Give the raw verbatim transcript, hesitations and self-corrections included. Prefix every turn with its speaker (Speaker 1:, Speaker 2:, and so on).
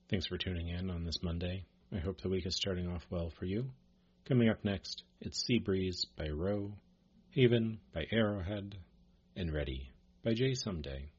Speaker 1: Thanks for tuning in on this Monday. I hope the week is starting off well for you. Coming up next, it's Sea Breeze by Roe, Haven by Arrowhead, and Ready by Jay Someday.